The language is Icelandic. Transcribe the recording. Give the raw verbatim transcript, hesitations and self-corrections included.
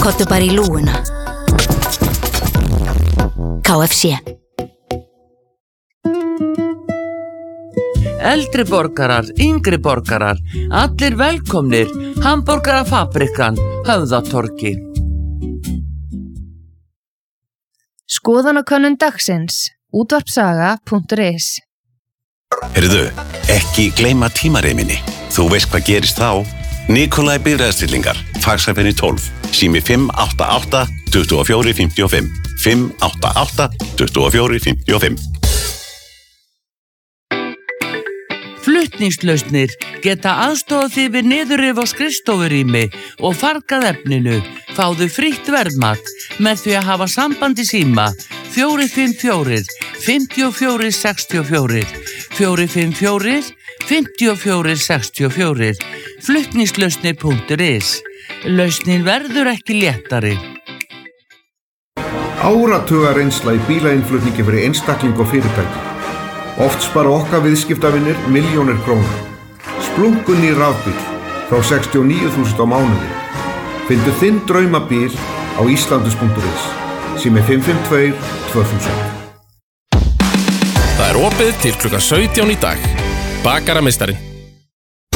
Komdu bara í lúguna. K F C. Eldri borgarar, yngri borgarar, allir velkomnir, Hamborgarafabrikan, Höfðatorgi. Skoðanakönnun dagsins, útvarpsaga punktur is. Heyrðu, ekki gleyma tímareiminni. Þú veist hvað gerist þá? Nikolai Bifreiðastillingar, Faxafeni tólf, sími fimm átta átta, tuttugu og fjögur, fimmtíu og fimm, fimm átta átta, tuttugu og fjögur, fimmtíu og fimm. Flutningslausnir geta aðstofað þig við niðurrif á skrifstofurými og fargað efninu. Fáðu frítt verðmat með því að hafa samband í síma fjögur fimm fjögur, fimm fjögur sex fjögur, fjögur fimm fjögur, fimm fjögur sex fjögur, flutningslausnir punktur is. Lausnin verður ekki léttari. Áratuga reynsla í bílainnflutningi fyrir einstakling og fyrirtæki. Oft spara okkar viðskiptavinir milljónir króna. Splunkunni rafbíl frá sextíu og níu þúsund á mánuði. Fyndu þinn draumabíl á íslandus punktur is. Sími fimm fimm tvö, tvö þúsund. Það er opið til klukkan sautján í dag. Bakarameistarinn.